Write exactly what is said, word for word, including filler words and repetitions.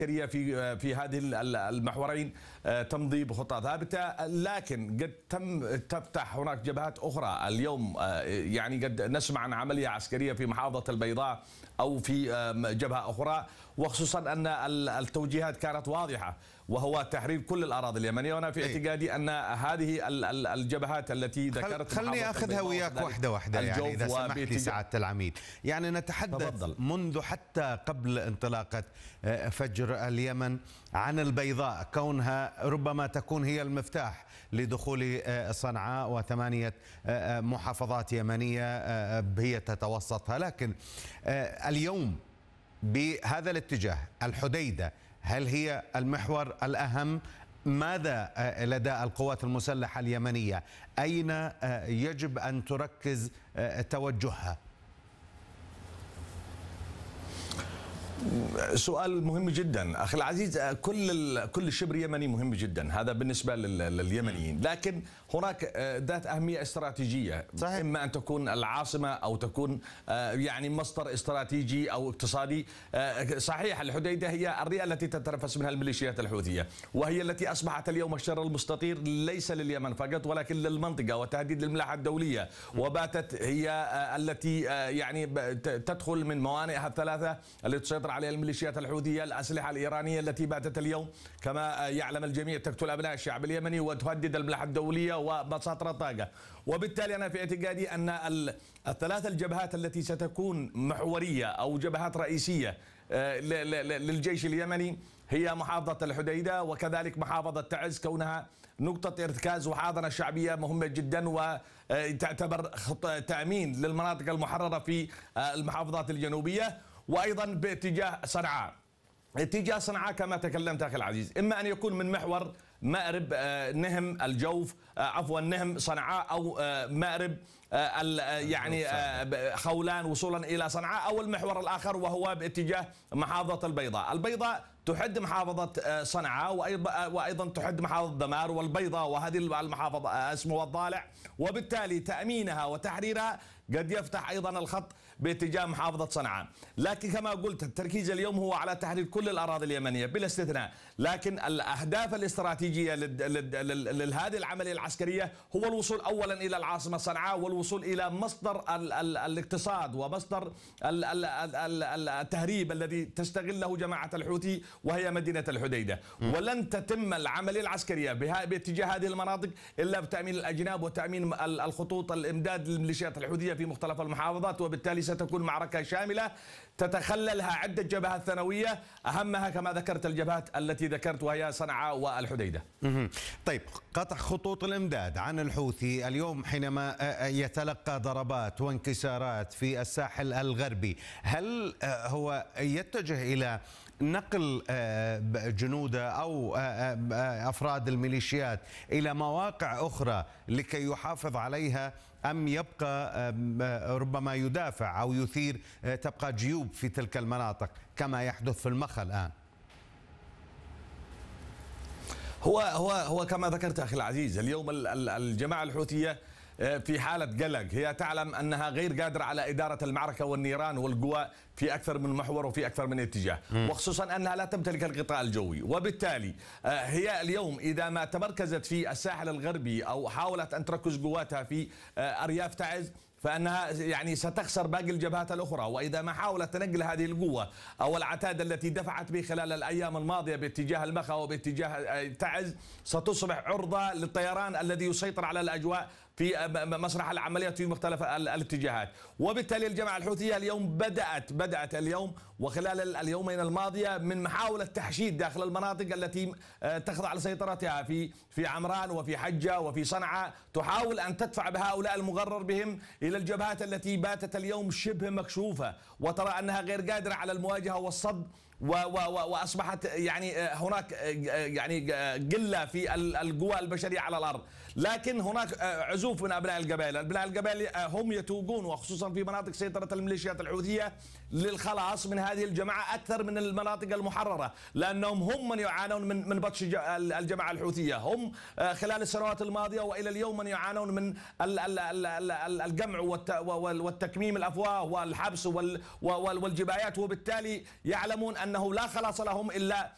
في في هذه المحورين تمضي بخطى ثابته، لكن قد تم تفتح هناك جبهات اخرى اليوم. يعني قد نسمع عن عمليه عسكريه في محافظه البيضاء او في جبهه اخرى، وخصوصا ان التوجيهات كانت واضحه وهو تحرير كل الاراضي اليمنيه. وانا في اعتقادي ان هذه الجبهات التي ذكرت خلني اخذها وياك واحده واحده يعني اذا سمحت لي سعاده العميد. يعني نتحدث تفضل. منذ حتى قبل انطلاقه فجر اليمن عن البيضاء كونها ربما تكون هي المفتاح لدخول صنعاء وثمانيه محافظات يمنيه هي تتوسطها، لكن اليوم بهذا الاتجاه الحديدة هل هي المحور الأهم؟ ماذا لدى القوات المسلحة اليمنية؟ أين يجب أن تركز توجهها؟ سؤال مهم جدا اخي العزيز. كل كل شبر يمني مهم جدا، هذا بالنسبه لليمنيين، لكن هناك ذات اهميه استراتيجيه. صحيح. اما ان تكون العاصمه او تكون يعني مصدر استراتيجي او اقتصادي. صحيح الحديده هي الرئه التي تتنفس منها الميليشيات الحوثيه، وهي التي اصبحت اليوم الشر المستطير ليس لليمن فقط ولكن للمنطقه وتهديد للملاحه الدوليه، وباتت هي التي يعني تدخل من موانئها الثلاثه التي تسيطر عليها الميليشيات الحوثيه. الاسلحه الايرانيه التي باتت اليوم كما يعلم الجميع تقتل ابناء الشعب اليمني وتهدد الملاحه الدوليه ومصادر الطاقه. وبالتالي انا في اعتقادي ان الثلاث الجبهات التي ستكون محوريه او جبهات رئيسيه للجيش اليمني هي محافظه الحديده وكذلك محافظه تعز، كونها نقطة ارتكاز وحاضنة شعبية مهمة جدا وتعتبر تأمين للمناطق المحررة في المحافظات الجنوبية، وأيضا باتجاه صنعاء. اتجاه صنعاء كما تكلمت أخي العزيز إما أن يكون من محور مأرب نهم الجوف عفوا نهم صنعاء أو مأرب يعني خولان وصولا إلى صنعاء، أو المحور الآخر وهو باتجاه محافظة البيضاء. البيضاء تحد محافظة صنعاء وأيضا تحد محافظة دمار والبيضاء، وهذه المحافظة اسمها الضالع، وبالتالي تأمينها وتحريرها قد يفتح أيضا الخط باتجاه محافظة صنعاء. لكن كما قلت التركيز اليوم هو على تحرير كل الأراضي اليمنية بلا استثناء، لكن الأهداف الاستراتيجية لهذه العملية العسكرية هو الوصول أولا إلى العاصمة صنعاء والوصول إلى مصدر الاقتصاد ومصدر التهريب الذي تستغله جماعة الحوثي وهي مدينة الحديدة. ولن تتم العملية العسكرية باتجاه هذه المناطق إلا بتأمين الأجناب وتأمين الخطوط الإمداد للميليشيات الحوثية في مختلف المحافظات، وبالتالي ستكون معركة شاملة تتخللها عدة جبهات ثانوية، أهمها كما ذكرت الجبهات التي ذكرت وهي صنعاء والحديدة. طيب، قطع خطوط الإمداد عن الحوثي اليوم حينما يتلقى ضربات وانكسارات في الساحل الغربي، هل هو يتجه إلى نقل جنوده أو أفراد الميليشيات إلى مواقع أخرى لكي يحافظ عليها، أم يبقى ربما يدافع أو يثير تبقى جيوب في تلك المناطق كما يحدث في المخا الآن؟ هو هو هو كما ذكرت أخي العزيز، اليوم الجماعة الحوثية في حالة قلق، هي تعلم أنها غير قادرة على إدارة المعركة والنيران والقوى في أكثر من محور وفي أكثر من اتجاه، وخصوصا أنها لا تمتلك الغطاء الجوي. وبالتالي هي اليوم إذا ما تمركزت في الساحل الغربي أو حاولت أن تركز قواتها في أرياف تعز فإنها يعني ستخسر باقي الجبهات الأخرى، وإذا ما حاولت تنقل هذه القوة أو العتاد التي دفعت به خلال الأيام الماضية باتجاه المخا وباتجاه تعز ستصبح عرضة للطيران الذي يسيطر على الأجواء في مسرح العمليات في مختلف الاتجاهات. وبالتالي الجماعة الحوثية اليوم بدأت بدأت اليوم وخلال اليومين الماضية من محاولة تحشيد داخل المناطق التي تخضع لسيطرتها في في عمران وفي حجة وفي صنعاء، تحاول أن تدفع بهؤلاء المغرر بهم إلى الجبهات التي باتت اليوم شبه مكشوفة وترى أنها غير قادرة على المواجهة والصد، واصبحت يعني هناك يعني قله في القوى البشريه على الارض. لكن هناك عزوف من ابناء القبائل، ابناء القبائل هم يتوقون وخصوصا في مناطق سيطره الميليشيات الحوثيه للخلاص من هذه الجماعه اكثر من المناطق المحرره، لانهم هم من يعانون من من بطش الجماعه الحوثيه، هم خلال السنوات الماضيه والى اليوم من يعانون من الجمع والتكميم الافواه والحبس والجبايات، وبالتالي يعلمون انه لا خلاص لهم الا